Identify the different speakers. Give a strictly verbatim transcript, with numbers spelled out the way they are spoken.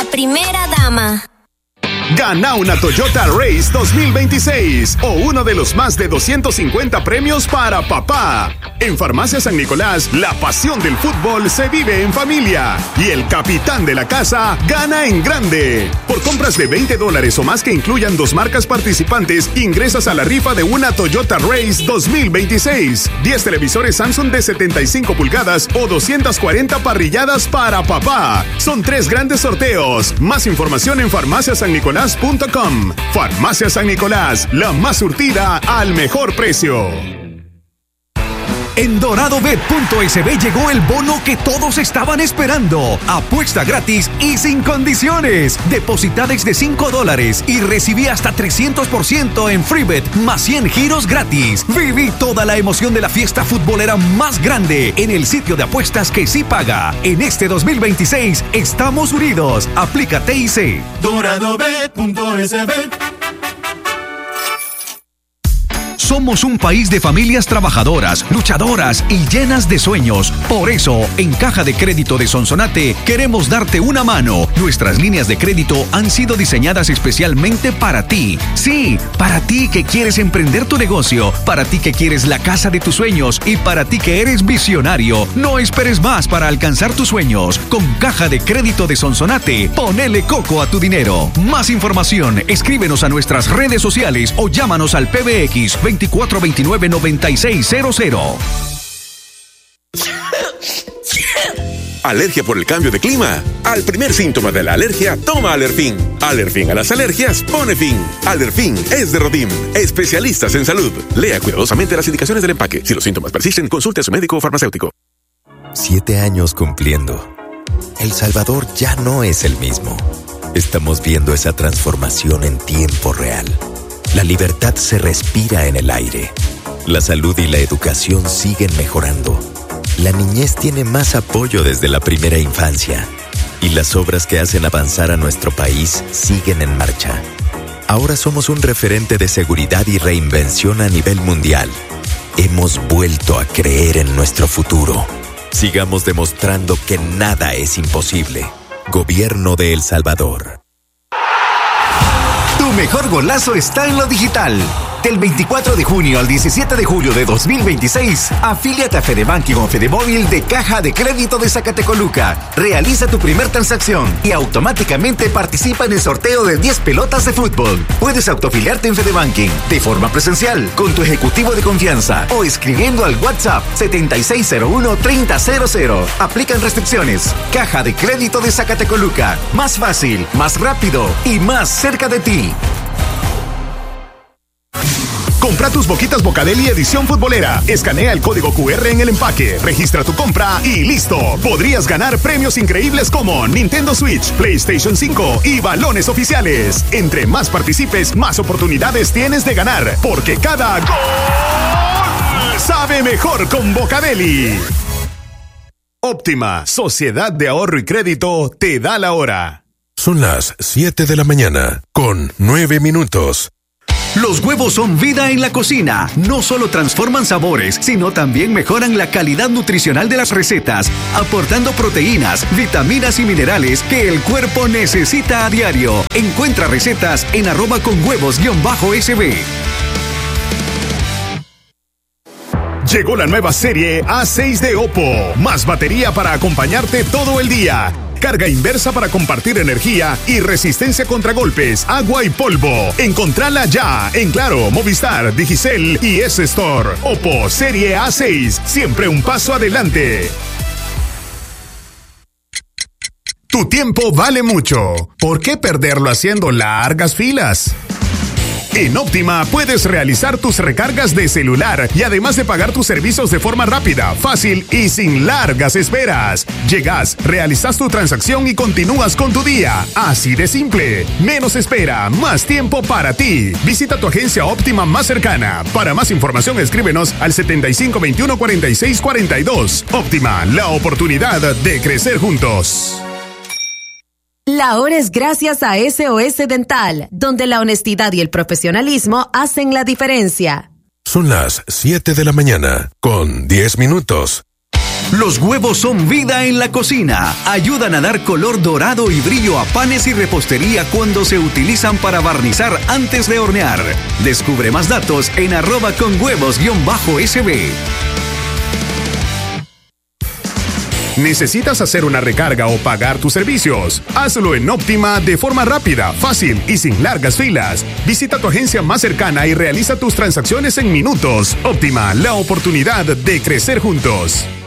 Speaker 1: la primera dama.
Speaker 2: Gana una Toyota Race dos mil veintiséis o uno de los más de doscientos cincuenta premios para papá. En Farmacia San Nicolás, la pasión del fútbol se vive en familia y el capitán de la casa gana en grande. Por compras de veinte dólares o más que incluyan dos marcas participantes, ingresas a la rifa de una Toyota Race dos mil veintiséis, diez televisores Samsung de setenta y cinco pulgadas o doscientas cuarenta parrilladas para papá. Son tres grandes sorteos. Más información en farmacia san nicolás punto com. Farmacia San Nicolás, la más surtida al mejor precio.
Speaker 3: En doradobet punto es be llegó el bono que todos estaban esperando. Apuesta gratis y sin condiciones. Deposita desde cinco dólares y recibí hasta trescientos por ciento en FreeBet más cien giros gratis. Viví toda la emoción de la fiesta futbolera más grande en el sitio de apuestas que sí paga. En este dos mil veintiséis estamos unidos. Aplica T I C.
Speaker 4: doradobet punto es be.
Speaker 3: Somos un país de familias trabajadoras, luchadoras y llenas de sueños. Por eso, en Caja de Crédito de Sonsonate, queremos darte una mano. Nuestras líneas de crédito han sido diseñadas especialmente para ti. Sí, para ti que quieres emprender tu negocio, para ti que quieres la casa de tus sueños y para ti que eres visionario. No esperes más para alcanzar tus sueños. Con Caja de Crédito de Sonsonate, ponele coco a tu dinero. Más información, escríbenos a nuestras redes sociales o llámanos al P B X veinticuatro veintinueve noventa y seis cero cero.
Speaker 5: ¿Alergia por el cambio de clima? Al primer síntoma de la alergia, toma Alerfin. Alerfin a las alergias, pone fin. Alerfin es de Rodim, especialistas en salud. Lea cuidadosamente las indicaciones del empaque. Si los síntomas persisten, consulte a su médico o farmacéutico.
Speaker 6: Siete años cumpliendo. El Salvador ya no es el mismo. Estamos viendo esa transformación en tiempo real. La libertad se respira en el aire. La salud y la educación siguen mejorando. La niñez tiene más apoyo desde la primera infancia. Y las obras que hacen avanzar a nuestro país siguen en marcha. Ahora somos un referente de seguridad y reinvención a nivel mundial. Hemos vuelto a creer en nuestro futuro. Sigamos demostrando que nada es imposible. Gobierno de El Salvador.
Speaker 3: Tu mejor golazo está en lo digital. Del veinticuatro de junio al diecisiete de julio de dos mil veintiséis, afíliate a Fedebanking o Fedemóvil de Caja de Crédito de Zacatecoluca. Realiza tu primer transacción y automáticamente participa en el sorteo de diez pelotas de fútbol. Puedes autoafiliarte en Fedebanking de forma presencial con tu ejecutivo de confianza o escribiendo al WhatsApp setenta y seis cero uno treinta cero cero. Aplican restricciones. Caja de Crédito de Zacatecoluca. Más fácil, más rápido y más cerca de ti.
Speaker 2: Compra tus boquitas Bocadeli edición futbolera. Escanea el código cu erre en el empaque, registra tu compra y listo. Podrías ganar premios increíbles como Nintendo Switch, PlayStation cinco y balones oficiales. Entre más participes, más oportunidades tienes de ganar, porque cada gol sabe mejor con Bocadeli. Óptima, Sociedad de Ahorro y Crédito, te da la hora.
Speaker 7: Son las siete de la mañana, con nueve minutos.
Speaker 3: Los huevos son vida en la cocina. No solo transforman sabores, sino también mejoran la calidad nutricional de las recetas, aportando proteínas, vitaminas y minerales que el cuerpo necesita a diario. Encuentra recetas en arroba con huevos guión bajo S B.
Speaker 2: Llegó la nueva serie A seis de Oppo. Más batería para acompañarte todo el día. Carga inversa para compartir energía y resistencia contra golpes, agua y polvo. Encontrala ya en Claro, Movistar, Digicel y S-Store. Oppo Serie A seis, siempre un paso adelante. Tu tiempo vale mucho. ¿Por qué perderlo haciendo largas filas? En Óptima puedes realizar tus recargas de celular y además de pagar tus servicios de forma rápida, fácil y sin largas esperas. Llegas, realizas tu transacción y continúas con tu día. Así de simple. Menos espera, más tiempo para ti. Visita tu agencia Óptima más cercana. Para más información escríbenos al setenta y cinco veintiuno cuarenta y seis cuarenta y dos. Óptima, la oportunidad de crecer juntos.
Speaker 8: La hora es gracias a S O S Dental, donde la honestidad y el profesionalismo hacen la diferencia.
Speaker 7: Son las siete de la mañana, con diez minutos.
Speaker 3: Los huevos son vida en la cocina. Ayudan a dar color dorado y brillo a panes y repostería cuando se utilizan para barnizar antes de hornear. Descubre más datos en arroba con huevos guión bajo S B.
Speaker 2: ¿Necesitas hacer una recarga o pagar tus servicios? Hazlo en Óptima de forma rápida, fácil y sin largas filas. Visita tu agencia más cercana y realiza tus transacciones en minutos. Óptima, la oportunidad de crecer juntos.